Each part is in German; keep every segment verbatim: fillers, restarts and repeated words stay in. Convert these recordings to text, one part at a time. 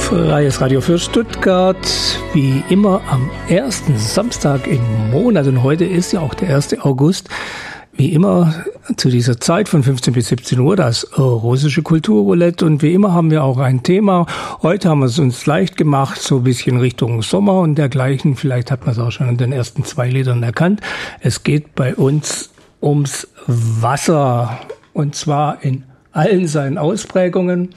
Freies Radio für Stuttgart, wie immer am ersten Samstag im Monat. Und heute ist ja auch der erste August. Wie immer zu dieser Zeit von fünfzehn bis siebzehn Uhr das russische Kulturroulette. Und wie immer haben wir auch ein Thema. Heute haben wir es uns leicht gemacht, so ein bisschen Richtung Sommer und dergleichen. Vielleicht hat man es auch schon an den ersten zwei Liedern erkannt. Es geht bei uns ums Wasser. Und zwar in allen seinen Ausprägungen.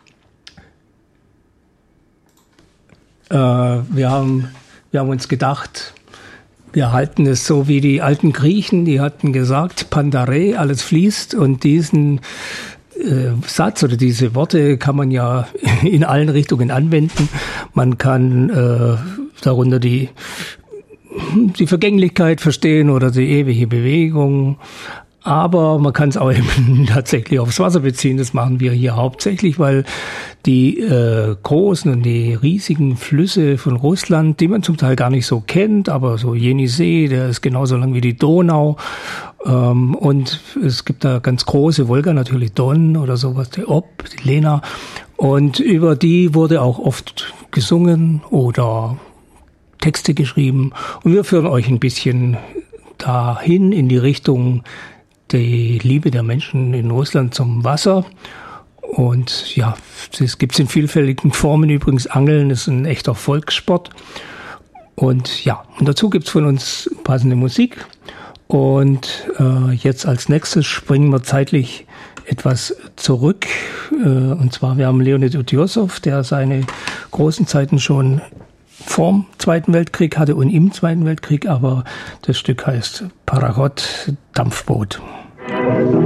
Äh, wir haben, wir haben uns gedacht, wir halten es so wie die alten Griechen, die hatten gesagt, Pandare, alles fließt. Und diesen äh, Satz oder diese Worte kann man ja in allen Richtungen anwenden. Man kann äh, darunter die, die Vergänglichkeit verstehen oder die ewige Bewegung. Aber man kann es auch eben tatsächlich aufs Wasser beziehen. Das machen wir hier hauptsächlich, weil die äh, großen und die riesigen Flüsse von Russland, die man zum Teil gar nicht so kennt, aber so Jenisej, der ist genauso lang wie die Donau. Ähm, und es gibt da ganz große Wolga, natürlich Don oder sowas, die Ob, die Lena. Und über die wurde auch oft gesungen oder Texte geschrieben. Und wir führen euch ein bisschen dahin in die Richtung die Liebe der Menschen in Russland zum Wasser. Und ja, das gibt es in vielfältigen Formen. Übrigens, Angeln ist ein echter Volkssport. Und ja, und dazu gibt es von uns passende Musik. Und äh, jetzt als nächstes springen wir zeitlich etwas zurück. Äh, und zwar, wir haben Leonid Utjossow, der seine großen Zeiten schon vorm Zweiten Weltkrieg hatte und im Zweiten Weltkrieg, aber das Stück heißt Parachod, Dampfboot.